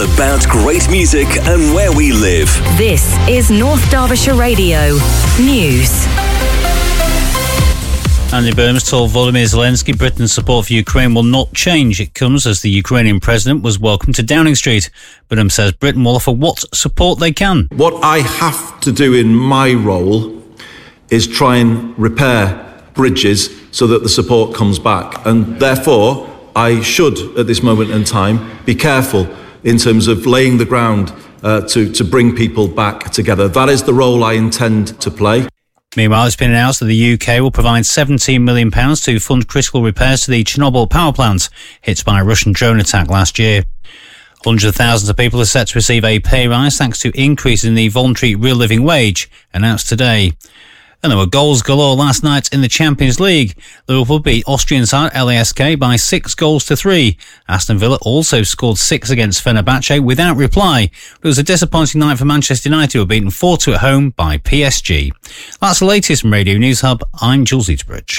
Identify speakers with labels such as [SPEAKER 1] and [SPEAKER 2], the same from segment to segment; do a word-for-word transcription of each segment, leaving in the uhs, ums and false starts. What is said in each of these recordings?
[SPEAKER 1] about great music and where we live.
[SPEAKER 2] This is North Derbyshire Radio News.
[SPEAKER 3] Andy Burns told Volodymyr Zelensky Britain's support for Ukraine will not change. It comes as the Ukrainian president was welcomed to Downing Street. Burns says Britain will offer what support they can.
[SPEAKER 4] What I have to do in my role is try and repair bridges so that the support comes back. And therefore, I should, at this moment in time, be careful in terms of laying the ground uh, to, to bring people back together. That is the role I intend to play.
[SPEAKER 3] Meanwhile, it's been announced that the U K will provide seventeen million pounds to fund critical repairs to the Chernobyl power plant hit by a Russian drone attack last year. Hundreds of thousands of people are set to receive a pay rise thanks to increase in the voluntary real living wage announced today. And there were goals galore last night in the Champions League. Liverpool beat Austrian side L A S K by six goals to three. Aston Villa also scored six against Fenerbahce without reply. It was a disappointing night for Manchester United, who were beaten four two at home by P S G. That's the latest from Radio News Hub. I'm Jules Eaterbridge.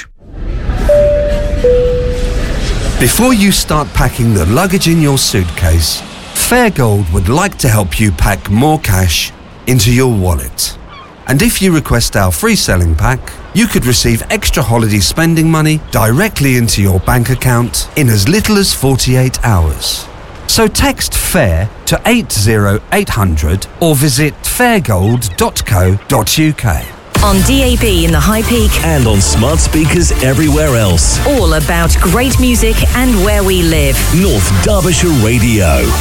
[SPEAKER 5] Before you start packing the luggage in your suitcase, Fairgold would like to help you pack more cash into your wallet. And if you request our free selling pack, you could receive extra holiday spending money directly into your bank account in as little as forty-eight hours. So text FAIR to eight zero eight hundred or visit fairgold dot co dot uk.
[SPEAKER 2] On D A B in the High Peak
[SPEAKER 1] And on smart speakers everywhere else.
[SPEAKER 2] all about great music and where we live.
[SPEAKER 1] North Derbyshire Radio.